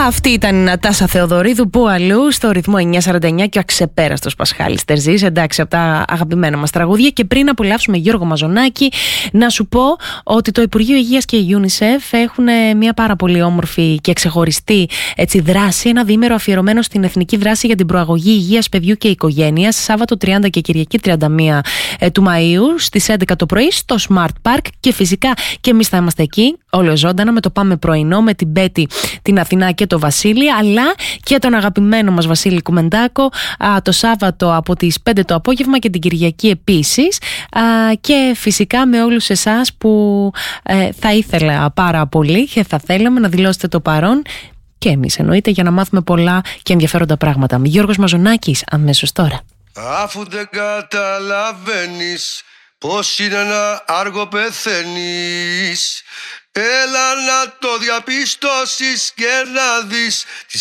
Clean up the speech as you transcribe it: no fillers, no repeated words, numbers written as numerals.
Αυτή ήταν η Νατάσα Θεοδωρίδου, που αλλού στο ρυθμό 949 και ο αξεπέραστος Πασχάλης Τερζής. Εντάξει, από τα αγαπημένα μας τραγούδια. Και πριν απολαύσουμε Γιώργο Μαζονάκη, να σου πω ότι το Υπουργείο Υγείας και η UNICEF έχουν μια πάρα πολύ όμορφη και ξεχωριστή δράση. Ένα διήμερο αφιερωμένο στην εθνική δράση για την προαγωγή υγείας παιδιού και οικογένειας. Σάββατο 30 και Κυριακή 31 του Μαΐου στις 11 το πρωί στο Smart Park. Και φυσικά και εμείς θα είμαστε εκεί, όλο ζωντανά, με το Πάμε Πρωινό, με την Πέτη, την Αθηνά και το Βασίλη, αλλά και τον αγαπημένο μας Βασίλη Κουμεντάκο το Σάββατο από τις 5 το απόγευμα και την Κυριακή επίσης, και φυσικά με όλους εσάς που θα ήθελα πάρα πολύ και θα θέλαμε να δηλώσετε το παρόν, και εμείς εννοείται, για να μάθουμε πολλά και ενδιαφέροντα πράγματα. Γιώργος Μαζονάκης αμέσως τώρα. Αφού δεν καταλαβαίνεις πως είναι ένα άργο πεθαίνεις, έλα να το διαπιστώσεις και να δεις τι